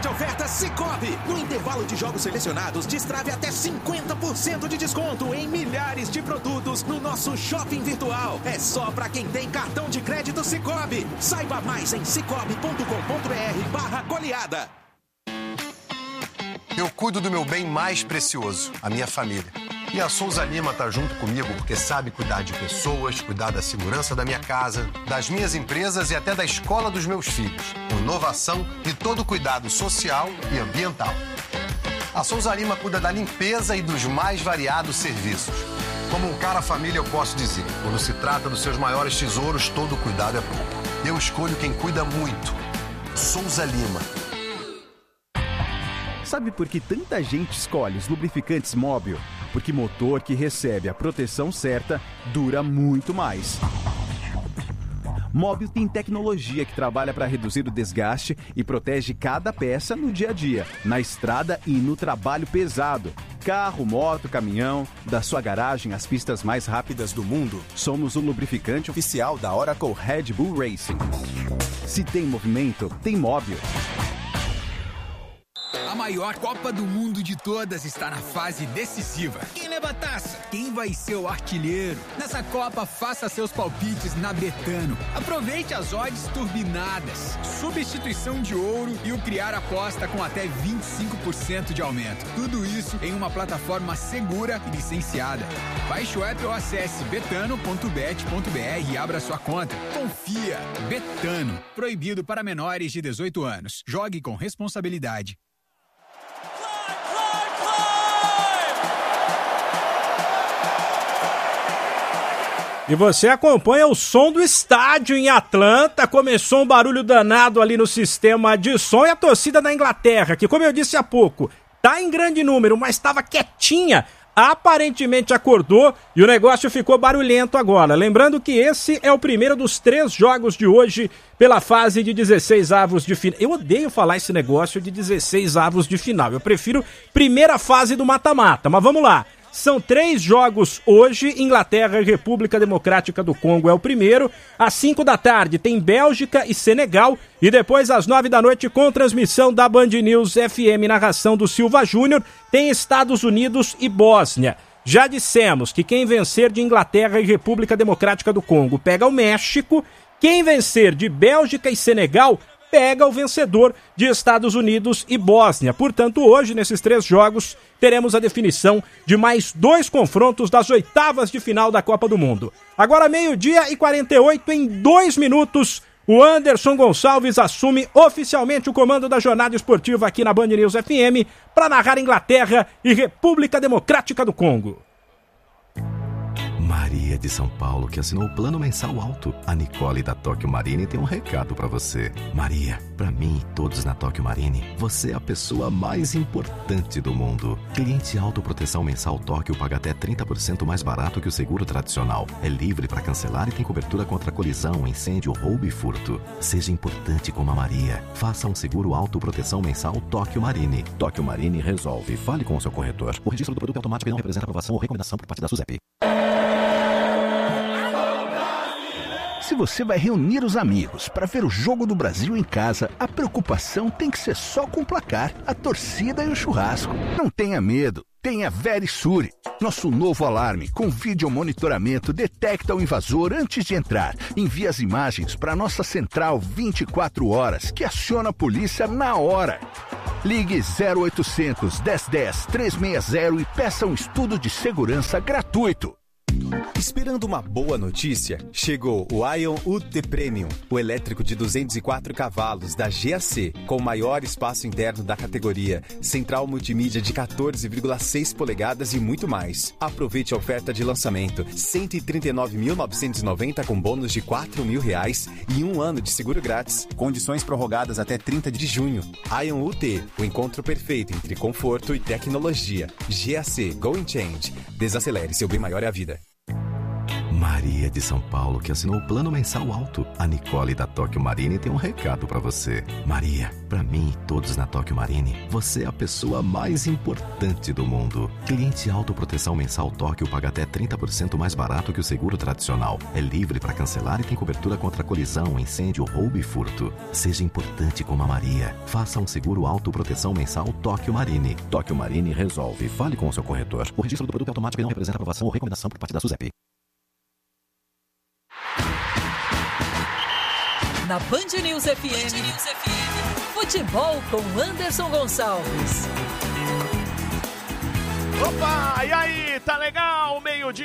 de ofertas Sicoob. No intervalo de jogos selecionados, destrave até 50% de desconto em milhares de produtos no nosso shopping virtual. É só para quem tem cartão de crédito Sicoob. Saiba mais em cicobi.com.br/goleada. Eu cuido do meu bem mais precioso, a minha família. E a Souza Lima tá junto comigo porque sabe cuidar de pessoas, cuidar da segurança da minha casa, das minhas empresas e até da escola dos meus filhos, com inovação e todo cuidado social e ambiental. A Souza Lima cuida da limpeza e dos mais variados serviços. Como um cara família, eu posso dizer, quando se trata dos seus maiores tesouros, todo cuidado é pouco. Eu escolho quem cuida muito. Souza Lima. Sabe por que tanta gente escolhe os lubrificantes Móbil? Porque motor que recebe a proteção certa dura muito mais. Móbil tem tecnologia que trabalha para reduzir o desgaste e protege cada peça no dia a dia, na estrada e no trabalho pesado. Carro, moto, caminhão, da sua garagem às pistas mais rápidas do mundo, somos o lubrificante oficial da Oracle Red Bull Racing. Se tem movimento, tem Móbil. A maior Copa do Mundo de todas está na fase decisiva. Quem leva a taça? Quem vai ser o artilheiro? Nessa Copa, faça seus palpites na Betano. Aproveite as odds turbinadas, substituição de ouro e o criar aposta com até 25% de aumento. Tudo isso em uma plataforma segura e licenciada. Baixe o app ou acesse betano.bet.br e abra sua conta. Confia. Betano. Proibido para menores de 18 anos. Jogue com responsabilidade. E você acompanha o som do estádio em Atlanta. Começou um barulho danado ali no sistema de som. E a torcida da Inglaterra, que, como eu disse há pouco, tá em grande número, mas estava quietinha, aparentemente acordou e o negócio ficou barulhento agora. Lembrando que esse é o primeiro dos 3 jogos de hoje pela fase de 16 avos de final. Eu odeio falar esse negócio de 16 avos de final. Eu prefiro primeira fase do mata-mata, mas vamos lá. São 3 jogos hoje, Inglaterra e República Democrática do Congo é o primeiro. Às 5 da tarde tem Bélgica e Senegal. E depois às 9 da noite, com transmissão da Band News FM, narração do Silva Júnior, tem Estados Unidos e Bósnia. Já dissemos que quem vencer de Inglaterra e República Democrática do Congo pega o México. Quem vencer de Bélgica e Senegal pega o vencedor de Estados Unidos e Bósnia. Portanto, hoje, nesses 3 jogos, teremos a definição de mais 2 confrontos das oitavas de final da Copa do Mundo. Agora, 12h48, em 2 minutos, o Anderson Gonçalves assume oficialmente o comando da jornada esportiva aqui na Band News FM para narrar Inglaterra e República Democrática do Congo. Maria de São Paulo, que assinou o plano mensal alto. A Nicole da Tóquio Marine tem um recado pra você. Maria, pra mim e todos na Tóquio Marine, você é a pessoa mais importante do mundo. Cliente autoproteção mensal Tóquio paga até 30% mais barato que o seguro tradicional. É livre pra cancelar e tem cobertura contra colisão, incêndio, roubo e furto. Seja importante como a Maria. Faça um seguro autoproteção mensal Tóquio Marine. Tóquio Marine resolve. Fale com o seu corretor. O registro do produto é automático e não representa aprovação ou recomendação por parte da SUSEP. Se você vai reunir os amigos para ver o Jogo do Brasil em casa, a preocupação tem que ser só com o placar, a torcida e o churrasco. Não tenha medo, tenha Verisure. Nosso novo alarme com vídeo monitoramento detecta o invasor antes de entrar. Envia as imagens para nossa central 24 horas, que aciona a polícia na hora. Ligue 0800 1010 360 e peça um estudo de segurança gratuito. Esperando uma boa notícia? Chegou o Ion UT Premium, o elétrico de 204 cavalos da GAC, com o maior espaço interno da categoria, central multimídia de 14,6 polegadas e muito mais. Aproveite a oferta de lançamento, R$ 139.990 com bônus de R$ 4.000 e 1 ano de seguro grátis. Condições prorrogadas até 30 de junho. Ion UT, o encontro perfeito entre conforto e tecnologia. GAC, Go and Change. Desacelere, seu bem maior é a vida. Maria de São Paulo, que assinou o plano mensal alto. A Nicole da Tóquio Marine tem um recado pra você. Maria, pra mim e todos na Tóquio Marine, você é a pessoa mais importante do mundo. Cliente autoproteção mensal Tóquio paga até 30% mais barato que o seguro tradicional. É livre pra cancelar e tem cobertura contra colisão, incêndio, roubo e furto. Seja importante como a Maria. Faça um seguro autoproteção mensal Tóquio Marine. Tóquio Marine resolve. Fale com o seu corretor. O registro do produto é automático e não representa aprovação ou recomendação por parte da SUSEP. Na Band News FM, futebol com Anderson Gonçalves. Opa, e aí, tá legal?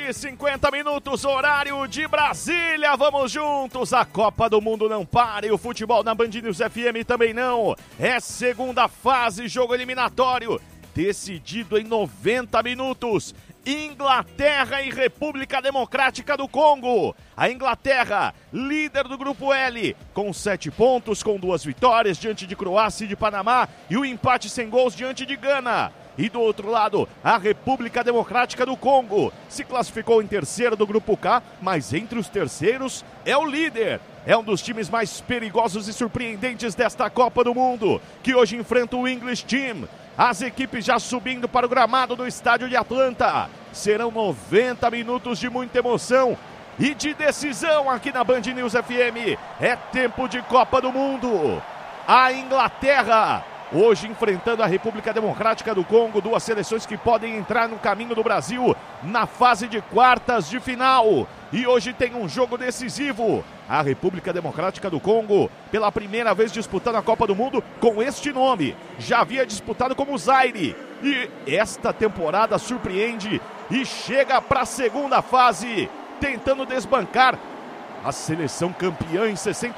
12:50, horário de Brasília. Vamos juntos, a Copa do Mundo não para e o futebol na Band News FM também não. É segunda fase, jogo eliminatório, decidido em 90 minutos. Inglaterra e República Democrática do Congo. A Inglaterra, líder do grupo L, com 7 pontos, com 2 vitórias diante de Croácia e de Panamá e o empate sem gols diante de Gana. E do outro lado, a República Democrática do Congo se classificou em terceiro do grupo K, mas entre os terceiros é o líder. É um dos times mais perigosos e surpreendentes desta Copa do Mundo, que hoje enfrenta o English Team. As equipes já subindo para o gramado do estádio de Atlanta. Serão 90 minutos de muita emoção e de decisão aqui na Band News FM. É tempo de Copa do Mundo. A Inglaterra hoje enfrentando a República Democrática do Congo, duas seleções que podem entrar no caminho do Brasil na fase de quartas de final. E hoje tem um jogo decisivo. A República Democrática do Congo, pela primeira vez disputando a Copa do Mundo com este nome. Já havia disputado como Zaire. E esta temporada surpreende e chega para a segunda fase, tentando desbancar a seleção campeã em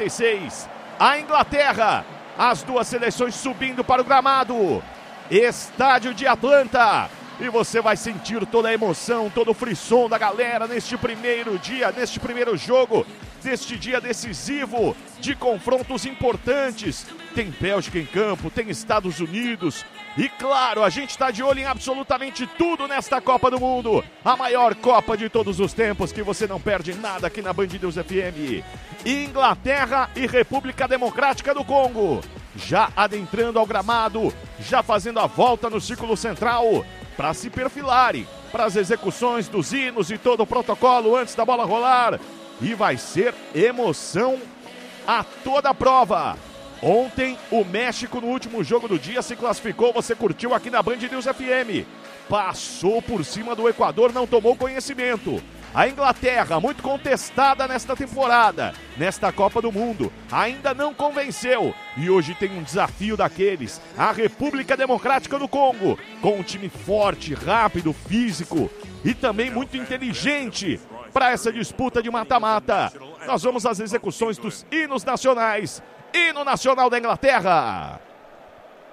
66. A Inglaterra, as duas seleções subindo para o gramado. Estádio de Atlanta. E você vai sentir toda a emoção, todo o frisson da galera neste primeiro dia, neste primeiro jogo, neste dia decisivo de confrontos importantes. Tem Bélgica em campo, tem Estados Unidos. E claro, a gente está de olho em absolutamente tudo nesta Copa do Mundo. A maior Copa de todos os tempos, que você não perde nada aqui na Band News FM. Inglaterra e República Democrática do Congo. Já adentrando ao gramado, já fazendo a volta no círculo central, para se perfilarem para as execuções dos hinos e todo o protocolo antes da bola rolar. E vai ser emoção a toda a prova. Ontem o México no último jogo do dia se classificou, você curtiu aqui na Band News FM. Passou por cima do Equador, não tomou conhecimento. A Inglaterra, muito contestada nesta temporada, nesta Copa do Mundo, ainda não convenceu. E hoje tem um desafio daqueles, a República Democrática do Congo, com um time forte, rápido, físico e também muito inteligente para essa disputa de mata-mata. Nós vamos às execuções dos hinos nacionais. Hino nacional da Inglaterra.